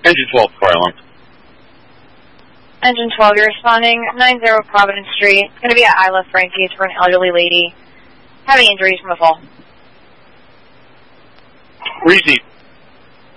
Engine 12, fire alarm. Engine 12, you're responding 90 Providence Street. It's going to be at Isla Frankie's for an elderly lady having injuries from a fall. Reezy,